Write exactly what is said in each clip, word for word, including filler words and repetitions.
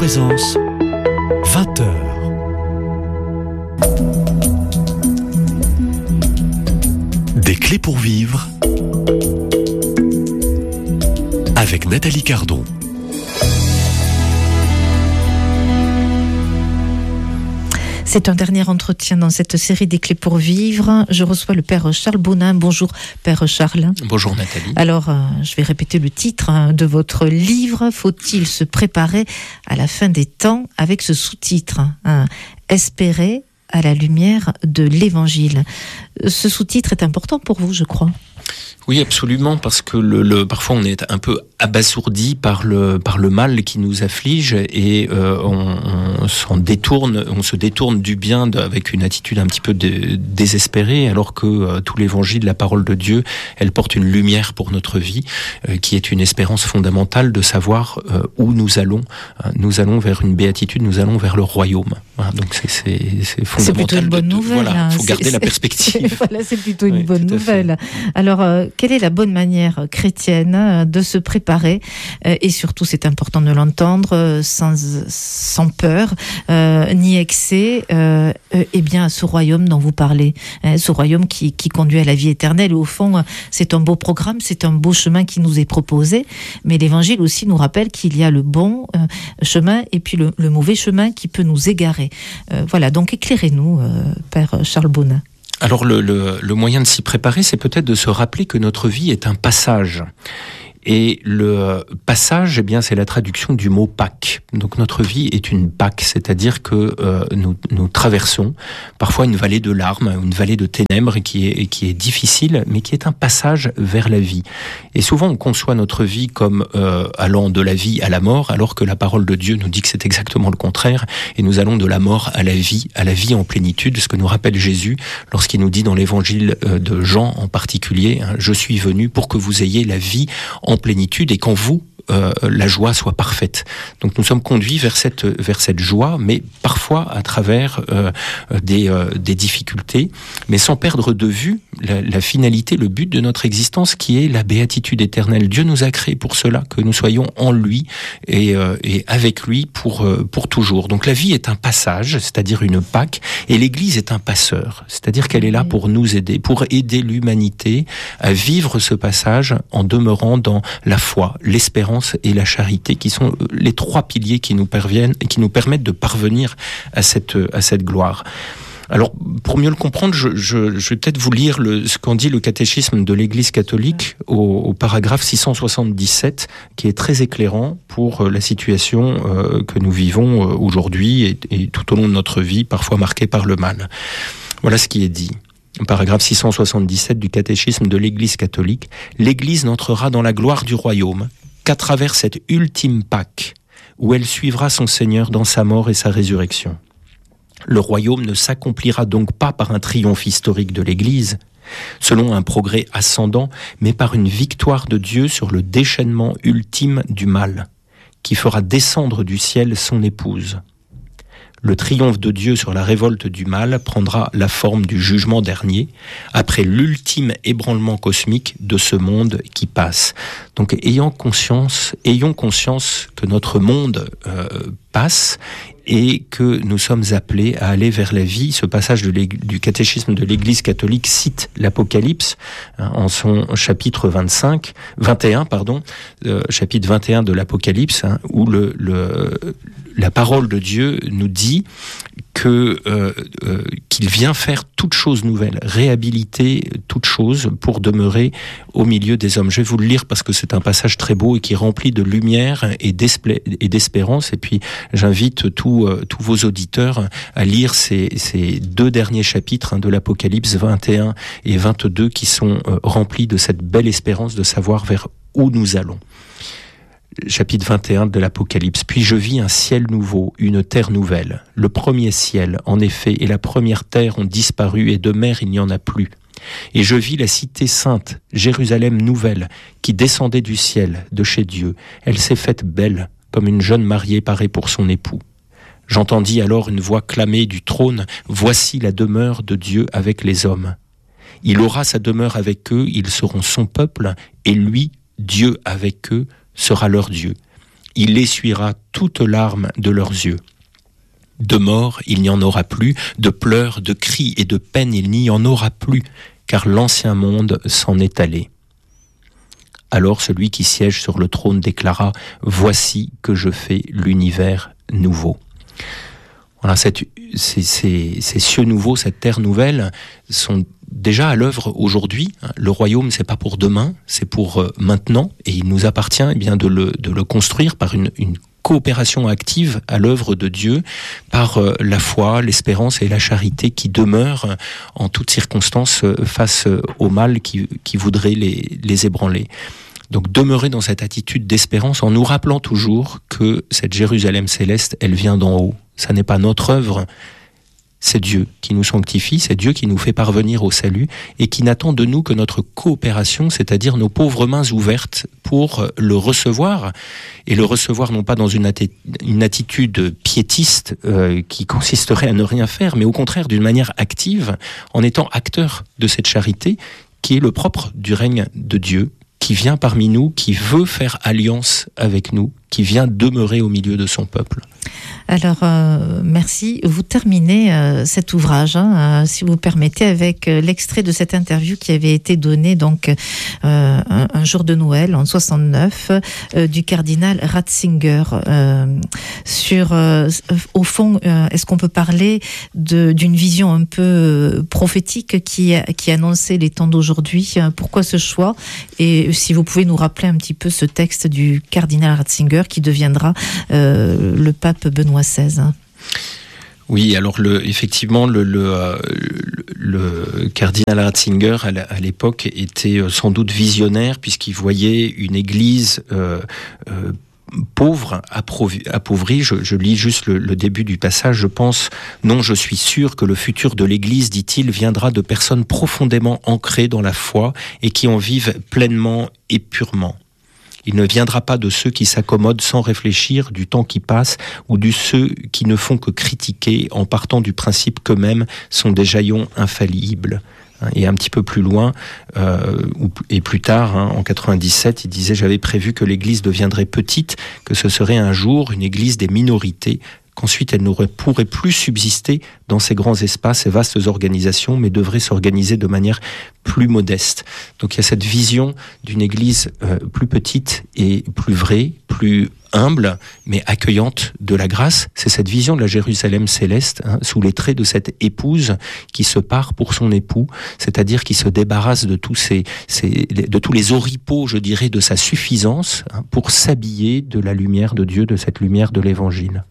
Présence, vingt heures. Des clés pour vivre avec Nathalie Cardon. C'est un dernier entretien dans cette série des clés pour vivre. Je reçois le père Charles Bonin. Bonjour père Charles. Bonjour Nathalie. Alors, euh, je vais répéter le titre hein, de votre livre. Faut-il se préparer à la fin des temps avec ce sous-titre hein, Espérer à la lumière de l'Évangile. Ce sous-titre est important pour vous, je crois. Oui, absolument, parce que le, le, parfois on est un peu abasourdi par le, par le mal qui nous afflige et euh, on, on, s'en détourne, on se détourne du bien de, avec une attitude un petit peu de, désespérée, alors que euh, tout l'évangile, la parole de Dieu, elle porte une lumière pour notre vie, euh, qui est une espérance fondamentale de savoir euh, où nous allons. Euh, nous allons vers une béatitude, nous allons vers le royaume. Voilà, donc c'est, c'est, c'est fondamental. C'est plutôt une bonne de, de, nouvelle. Voilà, il faut c'est, garder c'est, la perspective. Voilà, c'est plutôt une oui, bonne nouvelle. Fait. Alors, euh, quelle est la bonne manière chrétienne de se préparer euh, et surtout, c'est important de l'entendre, euh, sans, sans peur, euh, ni excès, euh, euh, eh bien, à ce royaume dont vous parlez, hein, ce royaume qui, qui conduit à la vie éternelle. Au fond, c'est un beau programme, c'est un beau chemin qui nous est proposé, mais l'Évangile aussi nous rappelle qu'il y a le bon euh, chemin et puis le, le mauvais chemin qui peut nous égarer. Euh, voilà, donc éclairez-nous, euh, père Charles Bonin. Alors le, le, le moyen de s'y préparer, c'est peut-être de se rappeler que notre vie est un passage. Et le passage, eh bien, c'est la traduction du mot Pâques. Donc notre vie est une Pâques, c'est-à-dire que euh, nous, nous traversons parfois une vallée de larmes, une vallée de ténèbres qui est, qui est difficile, mais qui est un passage vers la vie. Et souvent on conçoit notre vie comme euh, allant de la vie à la mort, alors que la parole de Dieu nous dit que c'est exactement le contraire, et nous allons de la mort à la vie, à la vie en plénitude, ce que nous rappelle Jésus lorsqu'il nous dit dans l'évangile de Jean en particulier, hein, « Je suis venu pour que vous ayez la vie en plénitude et qu'en vous, euh, la joie soit parfaite. » Donc nous sommes conduits vers cette, vers cette joie, mais parfois à travers euh, des, euh, des difficultés, mais sans perdre de vue la, la finalité, le but de notre existence qui est la béatitude éternelle. Dieu nous a créés pour cela, que nous soyons en lui et, euh, et avec lui pour, euh, pour toujours. Donc la vie est un passage, c'est-à-dire une Pâque, et l'Église est un passeur, c'est-à-dire qu'elle est là pour nous aider, pour aider l'humanité à vivre ce passage en demeurant dans la foi, l'espérance et la charité, qui sont les trois piliers qui nous parviennent et qui nous permettent de parvenir à cette, à cette gloire. Alors, pour mieux le comprendre, je, je, je vais peut-être vous lire le, ce qu'en dit le catéchisme de l'Église catholique au, au paragraphe six cent soixante-dix-sept, qui est très éclairant pour la situation euh, que nous vivons aujourd'hui et, et tout au long de notre vie, parfois marquée par le mal. Voilà ce qui est dit. Paragraphe six cent soixante-dix-sept du catéchisme de l'Église catholique. L'Église n'entrera dans la gloire du royaume qu'à travers cette ultime Pâque, où elle suivra son Seigneur dans sa mort et sa résurrection. Le royaume ne s'accomplira donc pas par un triomphe historique de l'Église, selon un progrès ascendant, mais par une victoire de Dieu sur le déchaînement ultime du mal, qui fera descendre du ciel son épouse. Le triomphe de Dieu sur la révolte du mal prendra la forme du jugement dernier, après l'ultime ébranlement cosmique de ce monde qui passe. Donc, ayant conscience, ayons conscience que notre monde euh, passe et que nous sommes appelés à aller vers la vie. Ce passage de du catéchisme de l'Église catholique cite l'Apocalypse hein, en son chapitre vingt-cinq, vingt et un, pardon, euh, chapitre vingt et un de l'Apocalypse, hein, où le, le, la parole de Dieu nous dit que euh, euh, qu'il vient faire toute chose nouvelle, réhabiliter toute chose pour demeurer au milieu des hommes. Je vais vous le lire parce que c'est un passage très beau et qui est rempli de lumière et, et d'espérance. Et puis j'invite tous euh, tous vos auditeurs à lire ces, ces deux derniers chapitres hein, de l'Apocalypse vingt et un et vingt-deux qui sont euh, remplis de cette belle espérance de savoir vers où nous allons. Chapitre vingt et un de l'Apocalypse. « Puis je vis un ciel nouveau, une terre nouvelle. Le premier ciel, en effet, et la première terre ont disparu, et de mer il n'y en a plus. Et je vis la cité sainte, Jérusalem nouvelle, qui descendait du ciel, de chez Dieu. Elle s'est faite belle, comme une jeune mariée parée pour son époux. J'entendis alors une voix clamer du trône, « Voici la demeure de Dieu avec les hommes. Il aura sa demeure avec eux, ils seront son peuple, et lui, Dieu avec eux, sera leur Dieu. Il essuiera toute larme de leurs yeux. De mort, il n'y en aura plus, de pleurs, de cris et de peines, il n'y en aura plus, car l'ancien monde s'en est allé. Alors celui qui siège sur le trône déclara « Voici que je fais l'univers nouveau ». Voilà, cette, ces, ces, ces cieux nouveaux, cette terre nouvelle sont déjà à l'œuvre aujourd'hui. Le royaume, c'est pas pour demain, c'est pour maintenant, et il nous appartient eh bien de le, de le construire par une, une coopération active à l'œuvre de Dieu, par la foi, l'espérance et la charité qui demeurent en toutes circonstances face au mal qui, qui voudrait les, les ébranler. Donc demeurer dans cette attitude d'espérance en nous rappelant toujours que cette Jérusalem céleste, elle vient d'en haut. Ça n'est pas notre œuvre, c'est Dieu qui nous sanctifie, c'est Dieu qui nous fait parvenir au salut et qui n'attend de nous que notre coopération, c'est-à-dire nos pauvres mains ouvertes pour le recevoir. Et le recevoir non pas dans une, atti- une attitude piétiste euh, qui consisterait à ne rien faire, mais au contraire d'une manière active, en étant acteur de cette charité qui est le propre du règne de Dieu, qui vient parmi nous, qui veut faire alliance avec nous, qui vient demeurer au milieu de son peuple. Alors, euh, merci. Vous terminez euh, cet ouvrage, hein, euh, si vous permettez, avec euh, l'extrait de cette interview qui avait été donnée donc euh, un, un jour de Noël en soixante-neuf euh, du cardinal Ratzinger. Euh, sur, euh, au fond, euh, est-ce qu'on peut parler de, d'une vision un peu euh, prophétique qui, qui annonçait les temps d'aujourd'hui? Pourquoi ce choix? Et si vous pouvez nous rappeler un petit peu ce texte du cardinal Ratzinger qui deviendra euh, le pape Benoît seize. Oui, alors le, effectivement, le, le, le, le cardinal Ratzinger, à l'époque, était sans doute visionnaire, puisqu'il voyait une église euh, euh, pauvre, appauvrie. Je, je lis juste le, le début du passage. Je pense, non, je suis sûr que le futur de l'Église, dit-il, viendra de personnes profondément ancrées dans la foi et qui en vivent pleinement et purement. Il ne viendra pas de ceux qui s'accommodent sans réfléchir du temps qui passe ou de ceux qui ne font que critiquer en partant du principe qu'eux-mêmes sont des jaillons infaillibles. Et un petit peu plus loin, euh, et plus tard, hein, en quatre-vingt-dix-sept, il disait « J'avais prévu que l'Église deviendrait petite, que ce serait un jour une Église des minorités, qu'ensuite elle ne pourrait plus subsister dans ces grands espaces, ces vastes organisations, mais devrait s'organiser de manière plus modeste. » Donc il y a cette vision d'une Église euh, plus petite et plus vraie, plus humble, mais accueillante de la grâce. C'est cette vision de la Jérusalem céleste, hein, sous les traits de cette épouse qui se part pour son époux, c'est-à-dire qui se débarrasse de tous ces, ces de tous les oripeaux, je dirais, de sa suffisance, hein, pour s'habiller de la lumière de Dieu, de cette lumière de l'Évangile.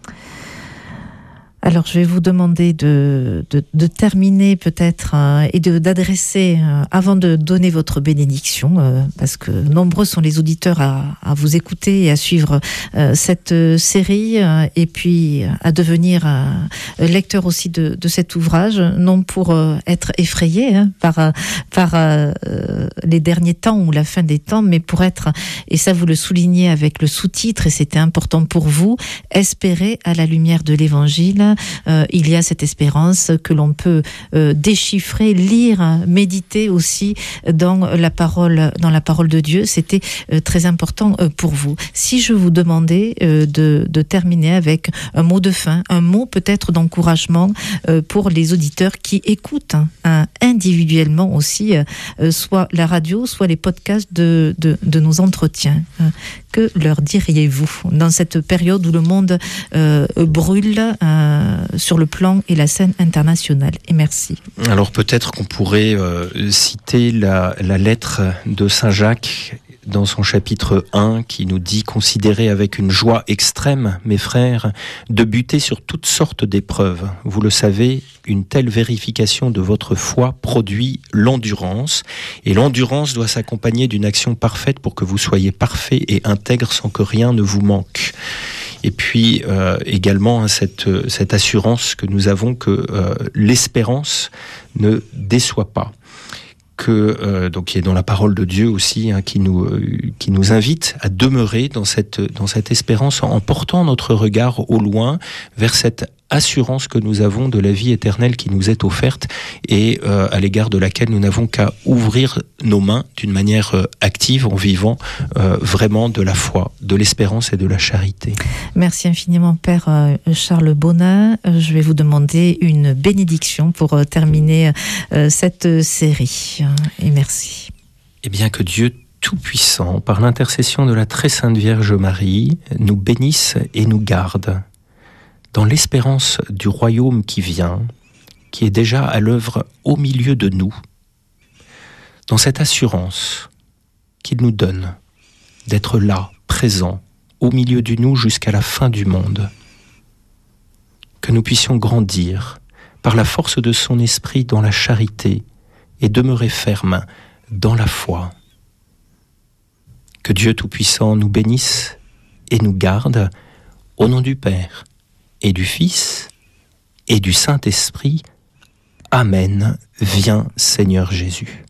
Alors, je vais vous demander de, de, de terminer peut-être euh, et de, d'adresser, euh, avant de donner votre bénédiction, euh, parce que nombreux sont les auditeurs à, à vous écouter et à suivre euh, cette série, euh, et puis à devenir euh, lecteur aussi de, de cet ouvrage, non pour euh, être effrayé hein, par, par euh, les derniers temps ou la fin des temps, mais pour être, et ça vous le soulignez avec le sous-titre, et c'était important pour vous, espérer à la lumière de l'Évangile. Euh, il y a cette espérance que l'on peut euh, déchiffrer, lire, méditer aussi dans la parole, dans la parole de Dieu. C'était euh, très important euh, pour vous. Si je vous demandais euh, de, de terminer avec un mot de fin, un mot peut-être d'encouragement euh, pour les auditeurs qui écoutent hein, individuellement aussi, euh, soit la radio, soit les podcasts de, de, de nos entretiens. Hein. Que leur diriez-vous dans cette période où le monde euh, brûle euh, sur le plan et la scène internationale? Et merci. Alors peut-être qu'on pourrait euh, citer la, la lettre de Saint Jacques dans son chapitre un qui nous dit « Considérez avec une joie extrême, mes frères, de buter sur toutes sortes d'épreuves. Vous le savez, une telle vérification de votre foi produit l'endurance, et l'endurance doit s'accompagner d'une action parfaite pour que vous soyez parfaits et intègres sans que rien ne vous manque. » Et puis euh, également hein, cette, cette assurance que nous avons que euh, l'espérance ne déçoit pas. Que, euh, donc, qui est dans la parole de Dieu aussi, hein, qui nous euh, qui nous invite à demeurer dans cette dans cette espérance en, en portant notre regard au loin vers cette assurance que nous avons de la vie éternelle qui nous est offerte et euh, à l'égard de laquelle nous n'avons qu'à ouvrir nos mains d'une manière euh, active en vivant euh, vraiment de la foi, de l'espérance et de la charité. Merci infiniment Père euh, Charles Bonin. Euh, je vais vous demander une bénédiction pour euh, terminer euh, cette série. Et merci. Eh bien que Dieu Tout-Puissant, par l'intercession de la très sainte Vierge Marie, nous bénisse et nous garde dans l'espérance du royaume qui vient, qui est déjà à l'œuvre au milieu de nous, dans cette assurance qu'il nous donne d'être là, présent, au milieu de nous jusqu'à la fin du monde. Que nous puissions grandir par la force de son esprit dans la charité et demeurer fermes dans la foi. Que Dieu Tout-Puissant nous bénisse et nous garde au nom du Père et du Fils et du Saint-Esprit. Amen. Viens, Seigneur Jésus.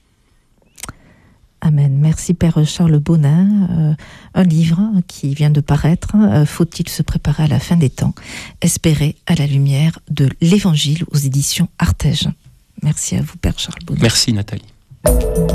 Amen. Merci Père Charles Bonin. Euh, un livre qui vient de paraître, euh, Faut-il se préparer à la fin des temps? Espérer à la lumière de l'Évangile aux éditions Artege. Merci à vous Père Charles Bonin. Merci Nathalie.